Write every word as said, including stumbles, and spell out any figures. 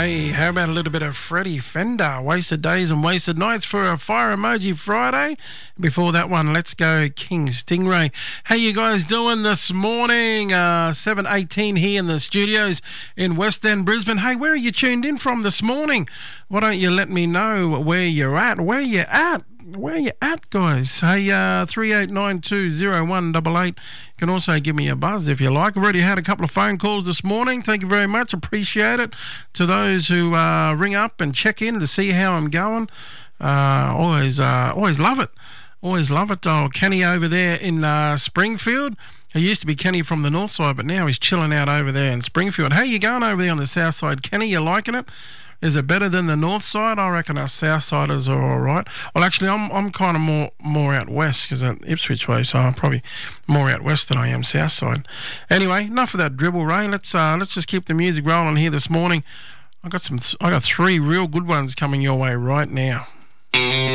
Hey, how about a little bit of Freddie Fender, Wasted Days and Wasted Nights for a Fire Emoji Friday. Before that one, let's go King Stingray. How you guys doing this morning? Uh, seven eighteen here in the studios in West End, Brisbane. Hey, where are you tuned in from this morning? Why don't you let me know where you're at? Where you at? Where you at, guys? Hey, uh, three eight nine two zero one eight eight. You can also give me a buzz if you like. I've already had a couple of phone calls this morning. Thank you very much. Appreciate it. To those who uh, ring up and check in to see how I'm going, uh, always, uh, always love it. Always love it. Oh, Kenny over there in uh, Springfield. He used to be Kenny from the north side, but now he's chilling out over there in Springfield. How you going over there on the south side, Kenny? You liking it? Is it better than the north side? I reckon our south siders are all right. Well, actually, I'm I'm kind of more more out west because I'm Ipswich way, so I'm probably more out west than I am south side. Anyway, enough of that dribble, Ray. Let's uh, let's just keep the music rolling here this morning. I got some. I got three real good ones coming your way right now.